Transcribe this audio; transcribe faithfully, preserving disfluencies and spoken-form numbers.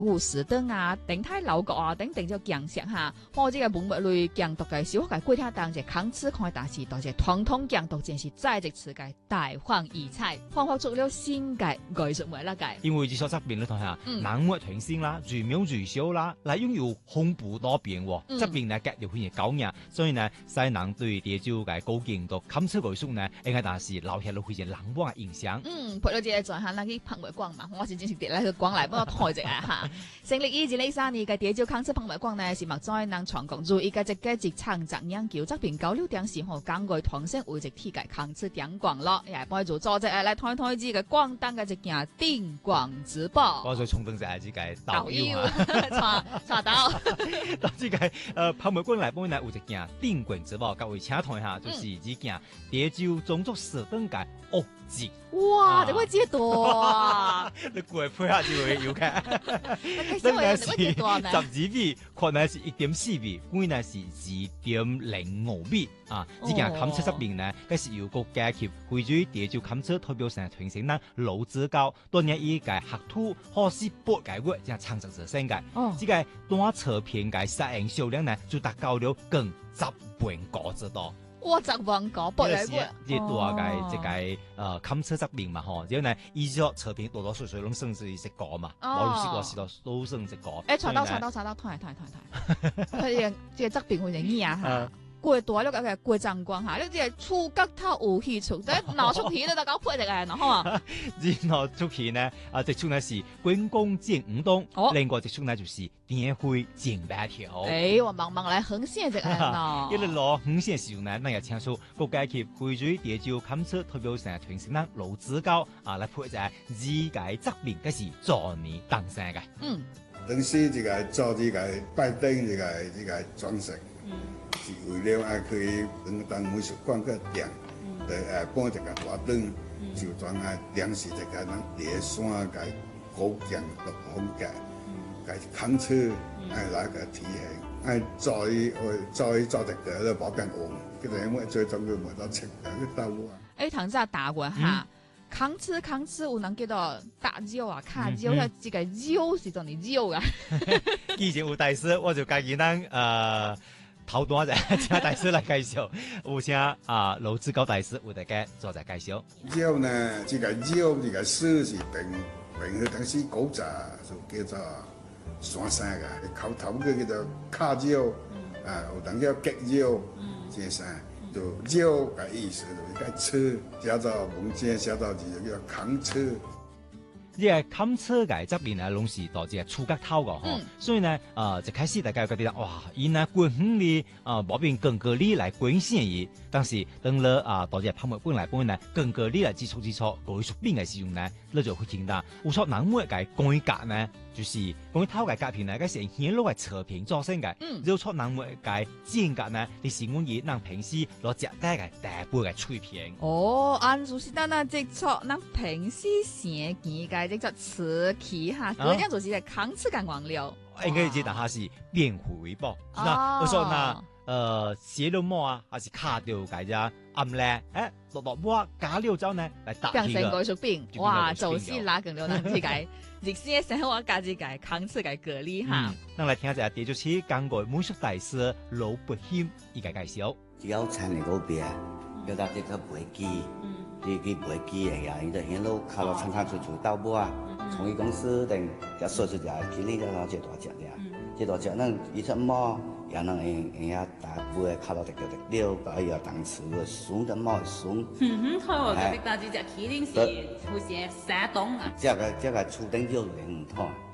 護士燈啊，頂太樓閣啊，等等就鏡石下，或者個文物類鏡讀嘅小學嘅規條當隻康次看大事，到隻傳統鏡讀真是在隻詞嘅大放異彩，創發出了新嘅藝術美啦嘅。 因為這所側邊咧，同下南木團線啦、樹苗樹小啦，嚟擁有豐富多變喎。側邊呢隔條片嘅狗牙，所以呢西南對地招嘅高境度勘測藝術呢，應該但是留下咗非常難忘嘅印象。 嗯，配到只在下那啲拍賣館嘛，我是真是跌咧去廣嚟幫我抬隻啊嚇。成立以前呢三年嘅地招勘測拍賣館呢，是目在能全國做一個隻嘅直撐責任叫側邊九六點時候港外唐聲會直體嘅勘測點廣咯，又係幫佢做佐證嚟推推之嘅光燈嘅隻件電廣直播。 我再重登隻係隻嘅導遊啊， 查查到。 到隻嘅誒拍賣館嚟幫呢有隻件電廣直播，各位請睇下，就是隻件地招種族史燈嘅屋字。 哇！你可以知道啊！ 你過嚟配合就會有嘅。 真係是十二米，可能是一點四米，貴呢是二點零五米啊！呢件勘測側邊呢，嗰是由國家級非洲地招勘測代表性團成呢老子教，當年以個學土可是不解決，即係長實實生嘅。哦，呢個單車片嘅實驗數量呢，就達到了近十萬個之多。 哇！十萬個不解決， 即係多嘅即係誒勘測側邊嘛，嗬，然後呢，依咗車片多多少少攏算是食過嘛，冇食過時都都算食過。 誒，查到查到查到，睇睇睇睇，佢即係側邊會影耳嚇。過大了個過爭光下，你即係觸角頭有氣出，但係拿出皮都得搞配隻嘅，嗱好嘛？ 然後出皮呢，啊，直出呢是關公戰五東，另外直出呢就是電灰戰白條。 誒，我慢慢嚟橫線隻嘅嗱。 一路攞橫線時候呢，那又請出國家級非洲地招勘測代表性團成啦老子教啊來配隻自己側邊嘅是做年當生嘅。 嗯，當時這個做這個拜登這個這個裝飾。是為了愛可以等當美術館個店，嚟誒搬一個大燈，就裝啊亮是一個人碟山個高鏡獨風格，個勘測愛來個體現，愛再會再做一個咧保變黃，佢哋因為最終佢冇得清嘅啲刀啊。 誒，頭先打過嚇，勘測勘測有能叫做大招啊、卡招，佢這個招是做你招噶。 以前有大師，我就介意咱誒。頭段就請大師來介紹，有請啊老子教大師為大家做在介紹。 繞呢，這個繞這個詩是並並去當時古早就叫做山山嘅，口頭嘅叫做卡繞，啊有當叫吉繞，這山就繞嘅意思就係個車，叫做文字寫到字就叫扛車。 呢個勘測嘅側邊啊，攏是導致係觸角頭嘅嗬，所以呢，誒一開始大家覺得哇，原來滾遠哩，誒冇變更個哩來滾線伊，但是當了啊導致拍賣館來本呢，更個哩來基礎基礎藝術品嘅使用呢，你就會聽到，有錯南門嘅規格呢，就是關於頭嘅格片呢，嗰是顯露嘅側片造成嘅，有錯南門嘅間隔呢，你是我以讓平時攞隻帶嘅大杯嘅脆片。 哦，按住是但那即錯，那平時成件嘅。即係瓷器哈，嗰樣就是係扛刺感光料。 應該知道下是變回報。那我說那呃寫了麼啊，還是卡掉嘅啫？暗咧，誒落落波加料之後呢，嚟搭變成藝術品。哇，就是拉更了難之解，亦是生活價值解扛刺嘅個例哈。 咱來聽一下地主持港國美術大師老伯謙伊個介紹。 只要產嘅嗰邊，叫大家個背機。佢佢背機嘅呀，伊就顯露靠到常常出出到尾啊，從伊公司等就說出嚟，佢呢個攞這大隻嘅，這大隻咱伊出毛也能用用下大背靠到這個料，把伊個檔次個鬆的毛鬆。 嗯哼，好，嗰啲大隻隻麒麟是會寫山東啊。 這個這個初等就唔同。